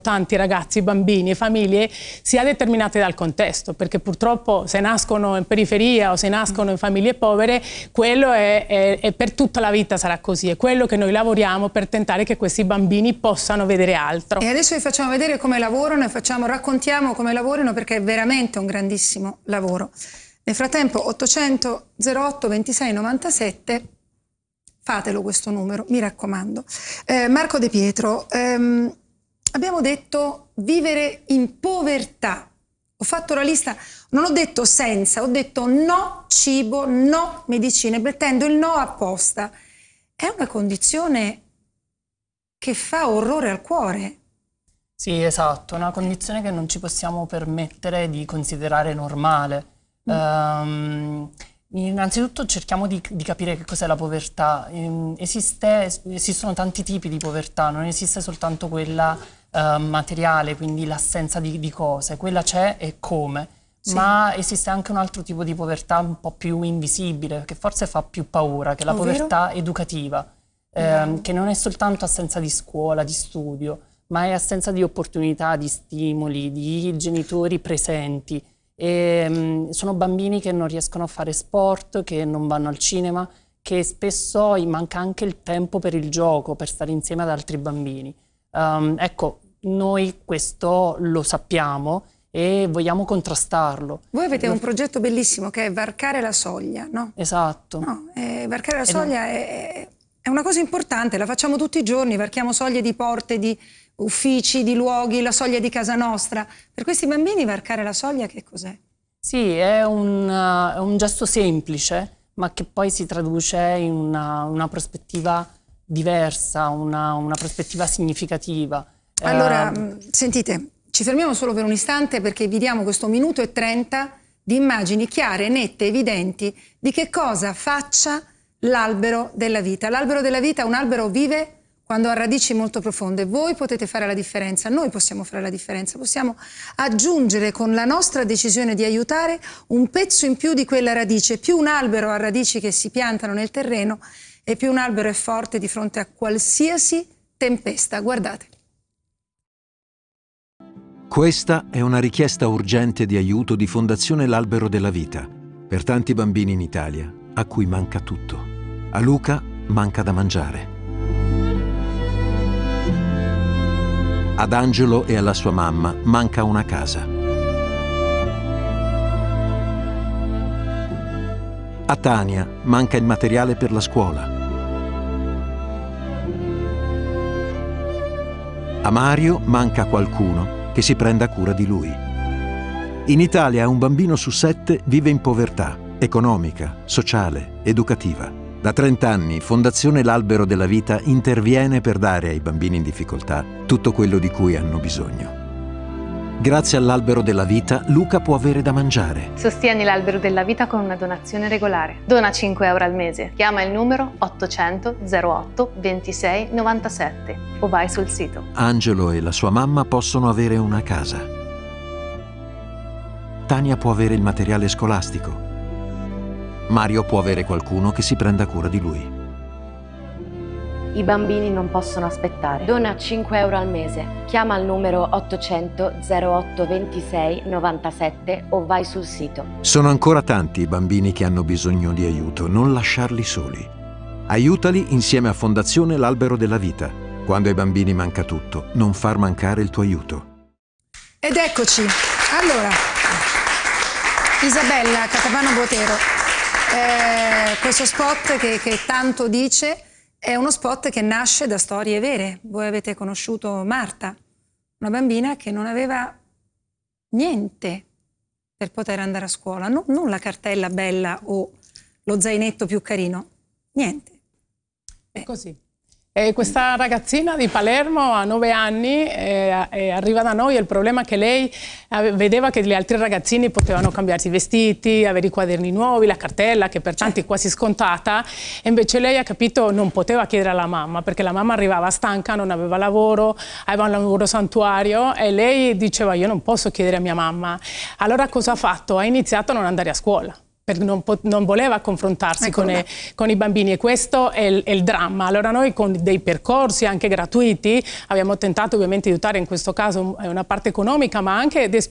tanti ragazzi, bambini e famiglie sia determinate dal contesto, perché purtroppo se nascono in periferia o se nascono in famiglie povere, quello è per tutta la vita sarà così, è quello che noi lavoriamo per tentare che questi bambini possano vedere altro. E adesso vi facciamo vedere come lavorano e raccontiamo come lavorano, perché è veramente un grandissimo lavoro. Nel frattempo 800 08 26 97, fatelo questo numero, mi raccomando. Marco De Pietro, abbiamo detto vivere in povertà. Ho fatto la lista, non ho detto senza, ho detto no cibo, no medicine, mettendo il no apposta. È una condizione che fa orrore al cuore. Sì, esatto, è una condizione che non ci possiamo permettere di considerare normale. Innanzitutto cerchiamo di capire che cos'è la povertà. Esistono tanti tipi di povertà, non esiste soltanto quella materiale, quindi l'assenza di cose, quella c'è e come, sì. Ma esiste anche un altro tipo di povertà un po' più invisibile, che forse fa più paura, che è la povertà educativa, che non è soltanto assenza di scuola, di studio, ma è assenza di opportunità, di stimoli, di genitori presenti. Sono bambini che non riescono a fare sport, che non vanno al cinema, che spesso gli manca anche il tempo per il gioco, per stare insieme ad altri bambini. Ecco, noi questo lo sappiamo e vogliamo contrastarlo. Voi avete un progetto bellissimo che è varcare la soglia, no? Esatto. No, varcare la soglia è una cosa importante, la facciamo tutti i giorni, varchiamo soglie di porte, di uffici, di luoghi, la soglia di casa nostra. Per questi bambini varcare la soglia che cos'è? Sì, è un gesto semplice, ma che poi si traduce in una prospettiva diversa, una prospettiva significativa. Allora, sentite, ci fermiamo solo per un istante perché vi diamo questo minuto e 30 di immagini chiare, nette, evidenti di che cosa faccia l'albero della vita. L'albero della vita, un albero vive quando ha radici molto profonde. Voi potete fare la differenza, noi possiamo fare la differenza, possiamo aggiungere con la nostra decisione di aiutare un pezzo in più di quella radice. Più un albero ha radici che si piantano nel terreno e più un albero è forte di fronte a qualsiasi tempesta. Guardate. Questa è una richiesta urgente di aiuto di Fondazione L'Albero della Vita per tanti bambini in Italia a cui manca tutto. A Luca manca da mangiare. Ad Angelo e alla sua mamma manca una casa. A Tania manca il materiale per la scuola. A Mario manca qualcuno che si prenda cura di lui. In Italia un bambino su 7 vive in povertà economica, sociale, educativa. Da 30 anni Fondazione L'Albero della Vita interviene per dare ai bambini in difficoltà tutto quello di cui hanno bisogno. Grazie all'Albero della Vita, Luca può avere da mangiare. Sostieni l'Albero della Vita con una donazione regolare. Dona 5 euro al mese. Chiama il numero 800 08 26 97 o vai sul sito. Angelo e la sua mamma possono avere una casa. Tania può avere il materiale scolastico. Mario può avere qualcuno che si prenda cura di lui. I bambini non possono aspettare. Dona 5 euro al mese. Chiama il numero 800 08 26 97 o vai sul sito. Sono ancora tanti i bambini che hanno bisogno di aiuto, non lasciarli soli. Aiutali insieme a Fondazione L'Albero della Vita. Quando ai bambini manca tutto, non far mancare il tuo aiuto. Ed eccoci. Allora, Isabella Catapano Botero, questo spot che tanto dice è uno spot che nasce da storie vere. Voi avete conosciuto Marta, una bambina che non aveva niente per poter andare a scuola, non la cartella bella o lo zainetto più carino, niente. È così. Questa ragazzina di Palermo a 9 anni arriva da noi e il problema è che lei vedeva che gli altri ragazzini potevano cambiarsi i vestiti, avere i quaderni nuovi, la cartella che per tanti è quasi scontata, e invece lei ha capito non poteva chiedere alla mamma perché la mamma arrivava stanca, non aveva lavoro, aveva un lavoro santuario e lei diceva io non posso chiedere a mia mamma. Allora cosa ha fatto? Ha iniziato a non andare a scuola. perché non voleva confrontarsi con i bambini, e questo è il dramma. Allora noi con dei percorsi anche gratuiti abbiamo tentato ovviamente di aiutare, in questo caso è una parte economica, ma anche di